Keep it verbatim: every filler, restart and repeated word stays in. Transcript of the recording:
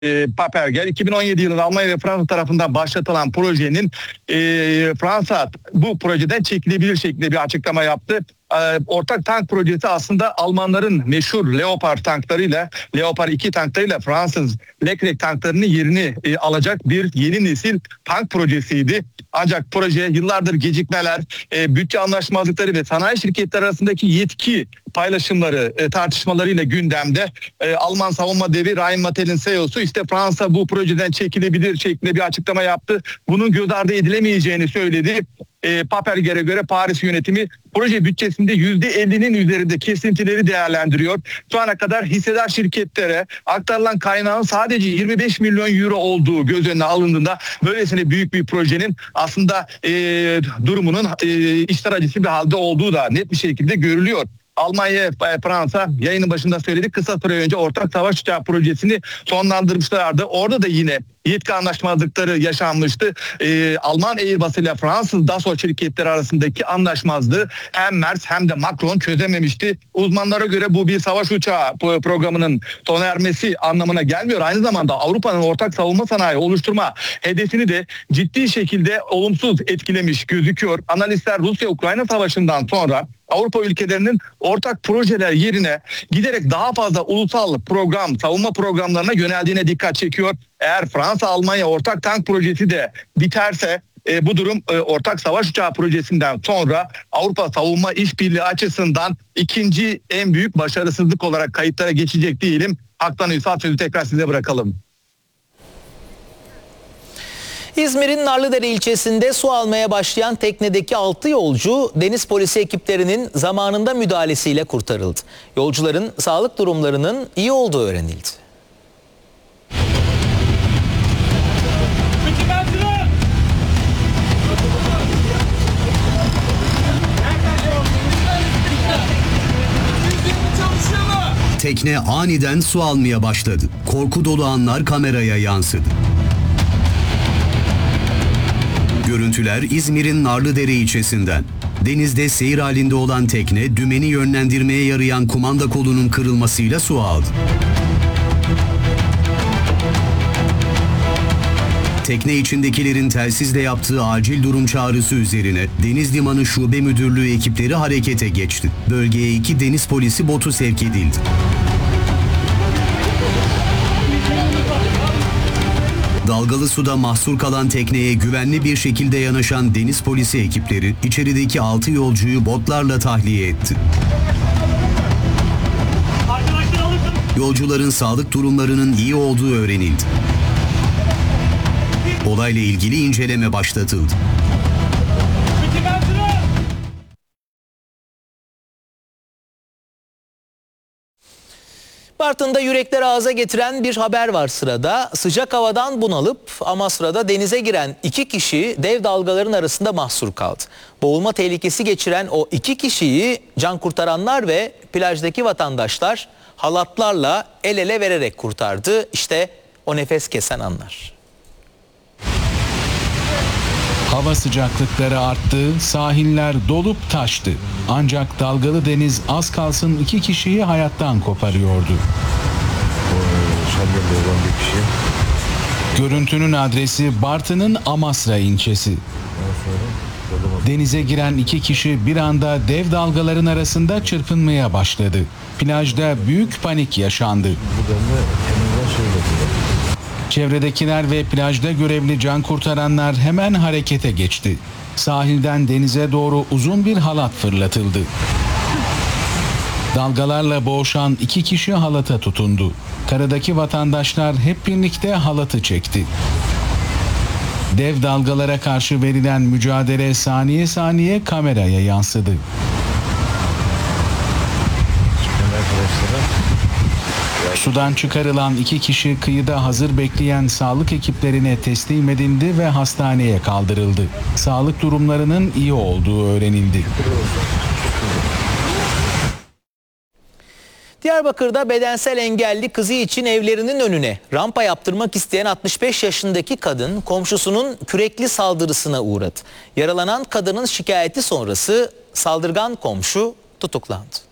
E, Paperger iki bin on yedi yılında Almanya ve Fransa tarafından başlatılan projenin e, Fransa bu projeden çekilebilir şeklinde bir açıklama yaptı. E, ortak tank projesi aslında Almanların meşhur Leopard tanklarıyla, Leopard iki tanklarıyla Fransız Leclerc tanklarının yerini e, alacak bir yeni nesil tank projesiydi. Ancak proje yıllardır gecikmeler, e, bütçe anlaşmazlıkları ve sanayi şirketleri arasındaki yetki paylaşımları e, tartışmalarıyla gündemde. E, Alman savunma devi Rheinmetall'in C E O'su işte Fransa bu projeden çekilebilir şeklinde bir açıklama yaptı. Bunun göz ardı edilemeyeceğini söyledi. E, Paperger'e göre Paris yönetimi proje bütçesinde yüzde ellinin üzerinde kesintileri değerlendiriyor. Şu ana kadar hissedar şirketlere aktarılan kaynağın sadece yirmi beş milyon euro olduğu göz önüne alındığında böylesine büyük bir projenin aslında e, durumunun e, işler acısı bir halde olduğu da net bir şekilde görülüyor. Almanya ve Fransa yayının başında söyledik, kısa süre önce ortak savaş uçağı projesini sonlandırmışlardı. Orada da yine yetki anlaşmazlıkları yaşanmıştı. Ee, Alman Airbus ile Fransız Dassault şirketleri arasındaki anlaşmazlığı hem Merz hem de Macron çözememişti. Uzmanlara göre bu bir savaş uçağı programının sona ermesi anlamına gelmiyor. Aynı zamanda Avrupa'nın ortak savunma sanayi oluşturma hedefini de ciddi şekilde olumsuz etkilemiş gözüküyor. Analistler Rusya-Ukrayna savaşından sonra Avrupa ülkelerinin ortak projeler yerine giderek daha fazla ulusal program, savunma programlarına yöneldiğine dikkat çekiyor. Eğer Fransa-Almanya ortak tank projesi de biterse e, bu durum e, ortak savaş uçağı projesinden sonra Avrupa savunma işbirliği açısından ikinci en büyük başarısızlık olarak kayıtlara geçecek diyelim. Haktan Ünsal, sözü tekrar size bırakalım. İzmir'in Narlıdere ilçesinde su almaya başlayan teknedeki altı yolcu deniz polisi ekiplerinin zamanında müdahalesiyle kurtarıldı. Yolcuların sağlık durumlarının iyi olduğu öğrenildi. Tekne aniden su almaya başladı. Korku dolu anlar kameraya yansıdı. Görüntüler İzmir'in Narlıdere ilçesinden. Denizde seyir halinde olan tekne dümeni yönlendirmeye yarayan kumanda kolunun kırılmasıyla su aldı. Tekne içindekilerin telsizle yaptığı acil durum çağrısı üzerine Deniz Limanı Şube Müdürlüğü ekipleri harekete geçti. Bölgeye iki deniz polisi botu sevk edildi. Dalgalı suda mahsur kalan tekneye güvenli bir şekilde yanaşan deniz polisi ekipleri içerideki altı yolcuyu botlarla tahliye etti. Yolcuların sağlık durumlarının iyi olduğu öğrenildi. Olayla ilgili inceleme başlatıldı. Bartın'da yürekleri ağza getiren bir haber var sırada. Sıcak havadan bunalıp Amasra'da denize giren iki kişi dev dalgaların arasında mahsur kaldı. Boğulma tehlikesi geçiren o iki kişiyi can kurtaranlar ve plajdaki vatandaşlar halatlarla el ele vererek kurtardı. İşte o nefes kesen anlar. Hava sıcaklıkları arttı, sahiller dolup taştı. Ancak dalgalı deniz az kalsın iki kişiyi hayattan koparıyordu. Görüntünün adresi Bartın'ın Amasra ilçesi. Denize giren iki kişi bir anda dev dalgaların arasında çırpınmaya başladı. Plajda büyük panik yaşandı. Çevredekiler ve plajda görevli can kurtaranlar hemen harekete geçti. Sahilden denize doğru uzun bir halat fırlatıldı. Dalgalarla boğuşan iki kişi halata tutundu. Karadaki vatandaşlar hep birlikte halatı çekti. Dev dalgalara karşı verilen mücadele saniye saniye kameraya yansıdı. Sudan çıkarılan iki kişi kıyıda hazır bekleyen sağlık ekiplerine teslim edildi ve hastaneye kaldırıldı. Sağlık durumlarının iyi olduğu öğrenildi. Diyarbakır'da bedensel engelli kızı için evlerinin önüne rampa yaptırmak isteyen altmış beş yaşındaki kadın komşusunun kürekli saldırısına uğradı. Yaralanan kadının şikayeti sonrası saldırgan komşu tutuklandı.